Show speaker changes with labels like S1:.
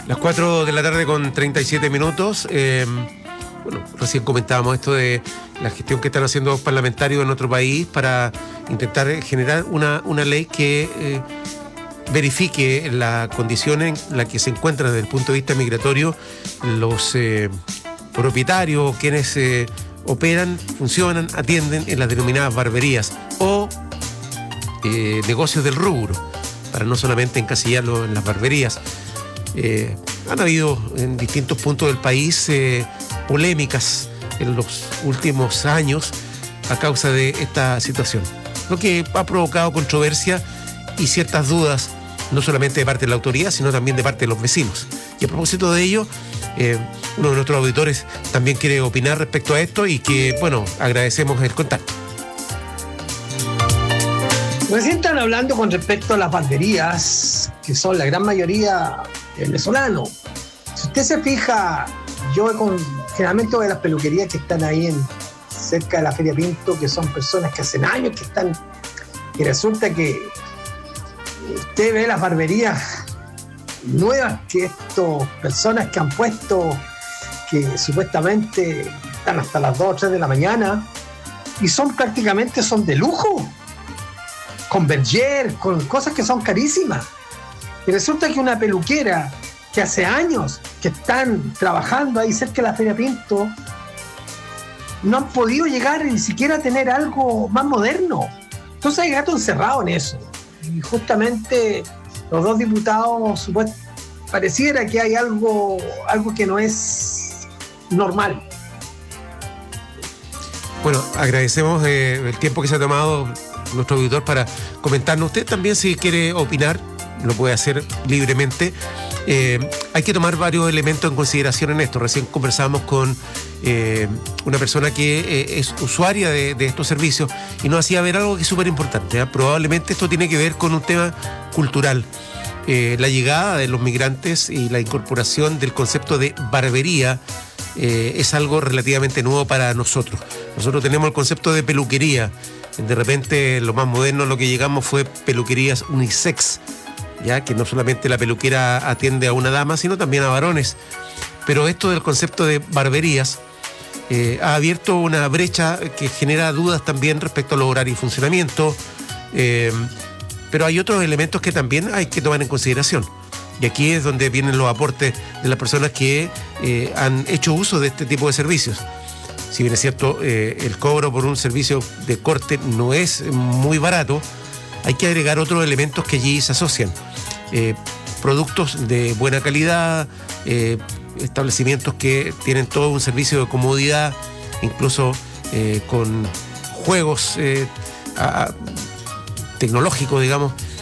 S1: Las 4 de la tarde con 37 minutos. Bueno, recién comentábamos esto de la gestión que están haciendo los parlamentarios en nuestro país para intentar generar una ley que verifique la condición en la que se encuentran desde el punto de vista migratorio los propietarios, quienes operan, funcionan, atienden en las denominadas barberías o negocios del rubro, para no solamente encasillarlo en las barberías. Han habido en distintos puntos del país polémicas en los últimos años a causa de esta situación, lo que ha provocado controversia y ciertas dudas, no solamente de parte de la autoridad, sino también de parte de los vecinos. Y a propósito de ello, uno de nuestros auditores también quiere opinar respecto a esto y que, bueno, agradecemos el contacto.
S2: Recién están hablando con respecto a las barberías, que son la gran mayoría venezolanos. Si usted se fija, generalmente voy a las peluquerías que están ahí cerca de la Feria Pinto, que son personas que hacen años que están, y resulta que usted ve las barberías nuevas que estas personas que han puesto, que supuestamente están hasta las 2 o 3 de la mañana, y prácticamente son de lujo, con berger, con cosas que son carísimas. Y resulta que una peluquera que hace años que están trabajando ahí cerca de la Feria Pinto no han podido llegar ni siquiera a tener algo más moderno. Entonces hay gato encerrado en eso. Y justamente los dos diputados, pareciera que hay algo que no es normal.
S1: Bueno, agradecemos el tiempo que se ha tomado nuestro auditor para comentarnos. Usted también, si quiere opinar, lo puede hacer libremente. Hay que tomar varios elementos en consideración en esto. Recién conversábamos con una persona que es usuaria de estos servicios y nos hacía ver algo que es súper importante. Probablemente esto tiene que ver con un tema cultural. La llegada de los migrantes y la incorporación del concepto de barbería es algo relativamente nuevo para nosotros. Nosotros tenemos el concepto de peluquería. De repente, lo más moderno, lo que llegamos fue peluquerías unisex, ya que no solamente la peluquera atiende a una dama, sino también a varones. Pero esto del concepto de barberías ha abierto una brecha que genera dudas también respecto a los horarios y funcionamiento. Pero hay otros elementos que también hay que tomar en consideración. Y aquí es donde vienen los aportes de las personas que han hecho uso de este tipo de servicios. Si bien es cierto, el cobro por un servicio de corte no es muy barato, hay que agregar otros elementos que allí se asocian. Productos de buena calidad, establecimientos que tienen todo un servicio de comodidad, incluso con juegos tecnológicos, digamos,